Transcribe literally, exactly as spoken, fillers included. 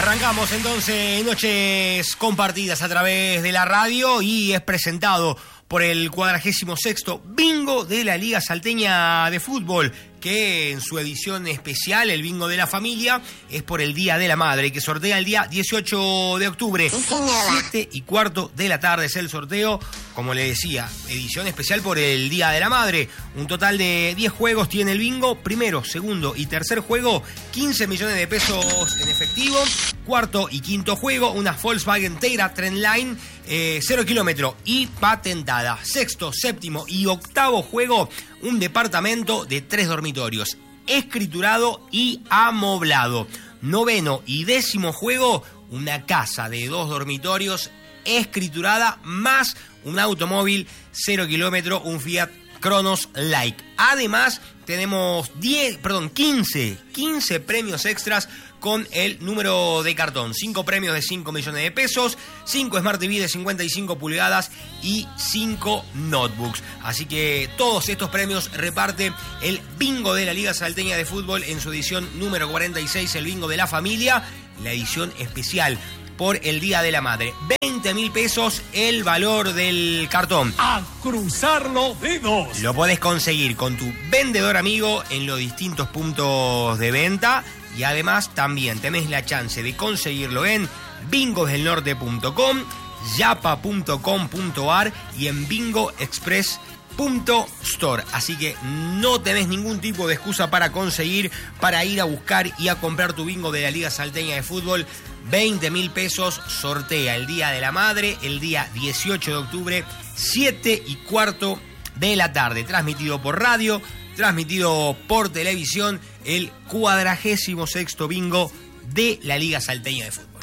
Arrancamos entonces Noches Compartidas a través de la radio y es presentado por el cuadragésimo sexto Bingo de la Liga Salteña de Fútbol, que en su edición especial, el Bingo de la Familia, es por el Día de la Madre, que sortea el día dieciocho de octubre, siete y cuarto de la tarde es el sorteo, como le decía, edición especial por el Día de la Madre. Un total de diez juegos tiene el Bingo, primero, segundo y tercer juego, quince millones de pesos en efectivo, cuarto y quinto juego, una Volkswagen Tayra Trendline, eh, cero kilómetro y patentada. Sexto, séptimo y octavo juego, un departamento de tres dormitorios, escriturado y amoblado. Noveno y décimo juego, una casa de dos dormitorios, escriturada, más un automóvil cero kilómetro, un Fiat Cronos Like. Además, tenemos diez, perdón, quince, quince premios extras con el número de cartón. cinco premios de cinco millones de pesos, cinco Smart T V de cincuenta y cinco pulgadas y cinco notebooks. Así que todos estos premios reparte el Bingo de la Liga Salteña de Fútbol en su edición número cuarenta y seis, el Bingo de la Familia, la edición especial por el Día de la Madre. veinte mil pesos el valor del cartón. ¡A cruzar los dedos! Lo podés conseguir con tu vendedor amigo en los distintos puntos de venta. Y además también tenés la chance de conseguirlo en bingos del norte punto com, yapa punto com punto ar y en bingo express punto store. Así que no tenés ningún tipo de excusa para conseguir, para ir a buscar y a comprar tu Bingo de la Liga Salteña de Fútbol. veinte mil pesos, sortea el Día de la Madre, el día dieciocho de octubre, siete y cuarto de la tarde. Transmitido por radio, transmitido por televisión, el cuadragésimo sexto Bingo de la Liga Salteña de Fútbol.